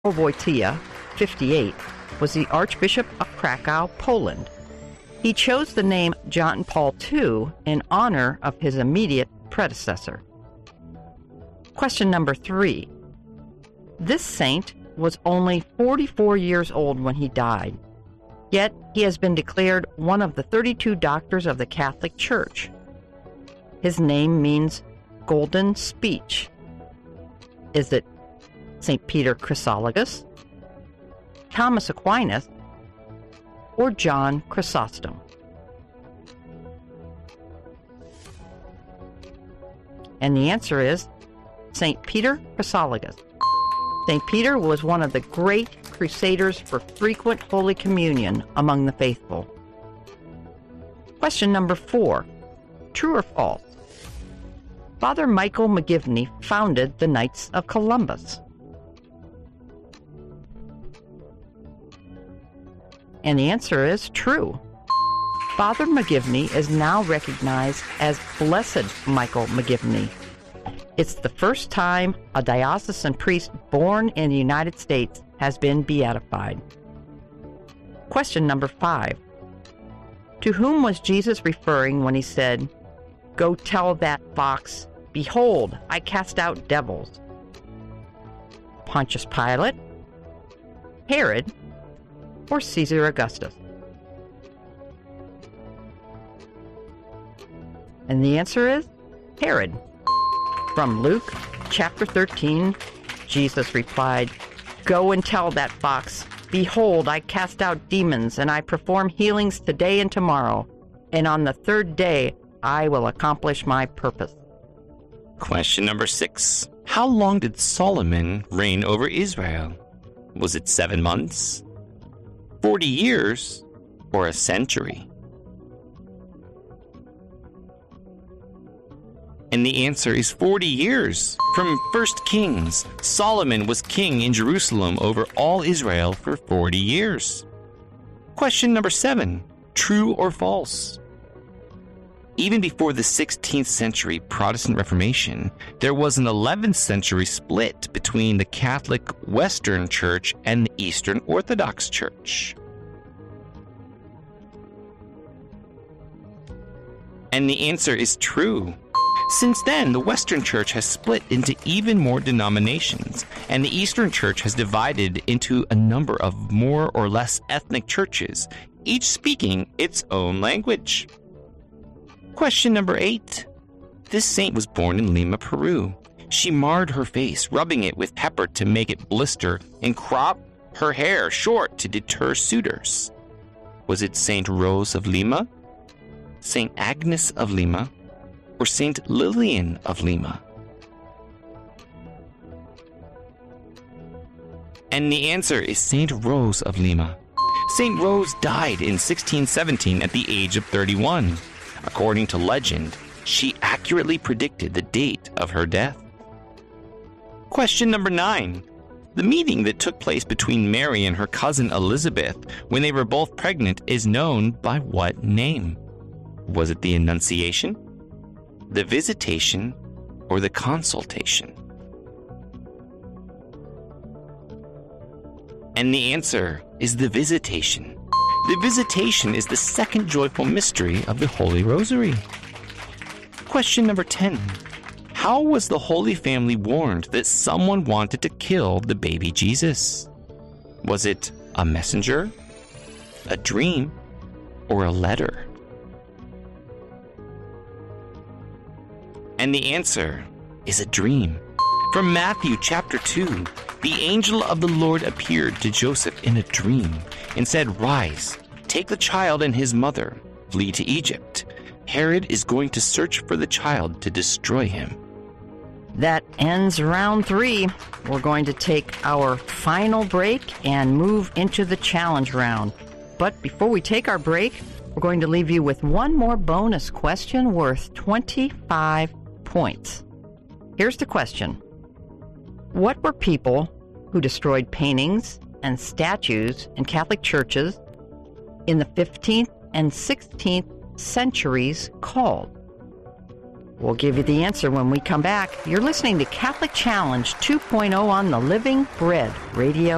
Wojtyła, 58, was the Archbishop of Krakow, Poland. He chose the name John Paul II in honor of his immediate predecessor. Question number 3. This saint was only 44 years old when he died, yet he has been declared one of the 32 doctors of the Catholic Church. His name means golden speech. Is it St. Peter Chrysologus, Thomas Aquinas, or John Chrysostom? And the answer is St. Peter Chrysologus. St. Peter was one of the great crusaders for frequent Holy Communion among the faithful. Question number 4. True or false? Father Michael McGivney founded the Knights of Columbus. And the answer is true. Father McGivney is now recognized as Blessed Michael McGivney. It's the first time a diocesan priest born in the United States has been beatified. Question number 5. To whom was Jesus referring when he said, "Go tell that fox, behold, I cast out devils"? Pontius Pilate, Herod, or Caesar Augustus? And the answer is Herod. From Luke chapter 13, Jesus replied, "Go and tell that fox, behold, I cast out demons, and I perform healings today and tomorrow, and on the third day I will accomplish my purpose." Question number 6. How long did Solomon reign over Israel? Was it 7 months, 40 years, or a century? And the answer is 40 years. From 1 Kings, Solomon was king in Jerusalem over all Israel for 40 years. Question number 7. True or false? Even before the 16th century Protestant Reformation, there was an 11th century split between the Catholic Western Church and the Eastern Orthodox Church. And the answer is true. Since then, the Western Church has split into even more denominations, and the Eastern Church has divided into a number of more or less ethnic churches, each speaking its own language. Question number 8. This saint was born in Lima, Peru. She marred her face, rubbing it with pepper to make it blister, and cropped her hair short to deter suitors. Was it Saint Rose of Lima, Saint Agnes of Lima, or Saint Lillian of Lima? And the answer is Saint Rose of Lima. Saint Rose died in 1617 at the age of 31. According to legend, she accurately predicted the date of her death. Question number 9. The meeting that took place between Mary and her cousin Elizabeth when they were both pregnant is known by what name? Was it the Annunciation, the Visitation, or the Consultation? And the answer is the Visitation. The Visitation is the second joyful mystery of the Holy Rosary. Question number 10. How was the Holy Family warned that someone wanted to kill the baby Jesus? Was it a messenger, a dream, or a letter? And the answer is a dream. From Matthew chapter 2, the angel of the Lord appeared to Joseph in a dream and said, "Rise, take the child and his mother, flee to Egypt. Herod is going to search for the child to destroy him." That ends round 3. We're going to take our final break and move into the challenge round. But before we take our break, we're going to leave you with one more bonus question worth 25 points. Here's the question. What were people who destroyed paintings and statues in Catholic churches in the 15th and 16th centuries called? We'll give you the answer when we come back. You're listening to Catholic Challenge 2.0 on the Living Bread Radio